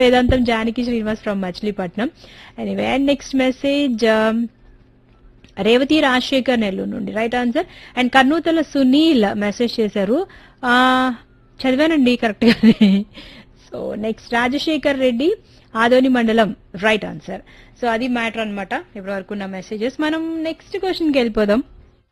Vedantam Janaki Srinivas from Machilipatnam. Anyway and next message Revathi Rajasekhar Nellore నుండి right answer. And కర్నూతల Sunil message చేశారు. ఆ, చదివానండి correct గానే. సో నెక్స్ట్ రాజశేఖర్ రెడ్డి ఆదోని మండలం రైట్ ఆన్సర్. సో అది మ్యాటర్ అన్నమాట ఇప్పటి వరకు ఉన్న మెసేజెస్. మనం నెక్స్ట్ క్వశ్చన్కి వెళ్ళిపోదాం.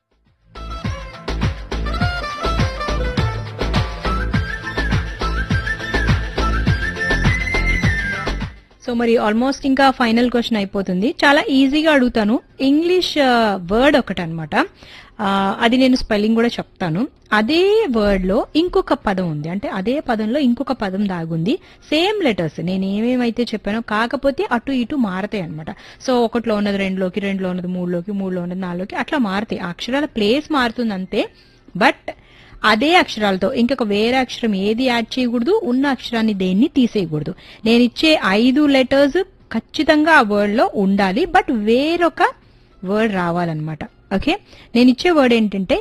సో మరి ఆల్మోస్ట్ ఇంకా ఫైనల్ క్వశ్చన్ అయిపోతుంది. చాలా ఈజీగా అడుగుతాను. ఇంగ్లీష్ వర్డ్ ఒకటి అనమాట. అది నేను స్పెల్లింగ్ కూడా చెప్తాను. అదే వర్డ్ లో ఇంకొక పదం ఉంది, అంటే అదే పదంలో ఇంకొక పదం దాగుంది. సేమ్ లెటర్స్ నేను ఏమేమైతే చెప్పానో, కాకపోతే అటు ఇటు మారతాయి అనమాట. సో ఒకటిలో ఉన్నది రెండులోకి, రెండులో ఉన్నది మూడులోకి, మూడులో ఉన్నది నాలుగులోకి, అట్లా మారుతాయి. ఆ అక్షరాల ప్లేస్ మారుతుంది అంతే. బట్ అదే అక్షరాలతో ఇంకొక వేరే అక్షరం ఏది యాడ్ చేయకూడదు, ఉన్న అక్షరాన్ని దేన్ని తీసేయకూడదు. నేను ఇచ్చే 5 లెటర్స్ ఖచ్చితంగా ఆ వర్డ్ లో ఉండాలి, బట్ వేరొక వర్డ్ రావాలన్నమాట. ఓకే, నేను ఇచ్చే వర్డ్ ఏంటంటే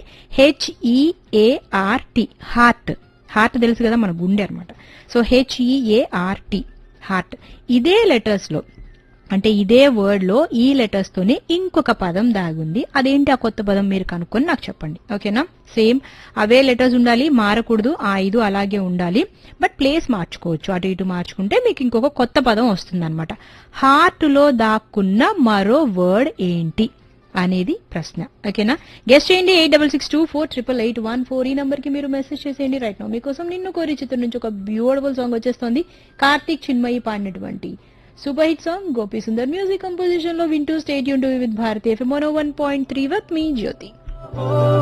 HEART, హార్ట్. హార్ట్ తెలుసు కదా, మన గుండె అనమాట. So HEART, heart. ఇదే లెటర్స్ లో, అంటే ఇదే వర్డ్ లో ఈ లెటర్స్ తోనే ఇంకొక పదం దాగుంది. అదేంటి ఆ కొత్త పదం మీరు కనుక్కొని నాకు చెప్పండి. ఓకేనా, సేమ్ అవే లెటర్స్ ఉండాలి, మారకూడదు. ఆ 5 అలాగే ఉండాలి, బట్ ప్లేస్ మార్చుకోవచ్చు. అటు ఇటు మార్చుకుంటే మీకు ఇంకొక కొత్త పదం వస్తుంది అనమాట. హార్ట్ లో దాక్కున్న మరో వర్డ్ ఏంటి అనేది ప్రశ్న. ఓకేనా, గెస్ట్ చేయండి. 8662488814 ఈ నంబర్ కి మీరు మెసేజ్ చేసేయండి. రైట్ నౌ మీకోసం నిన్ను కోరి చిత్రం నుంచి ఒక బ్యూటిఫుల్ సాంగ్ వచ్చేస్తుంది. కార్తీక్ చిన్మయి పాడినటువంటి super hit song Gopi Sundar music composition లో వింటూ state Yoon to with Bharati FM 101.3 with me Jyothi.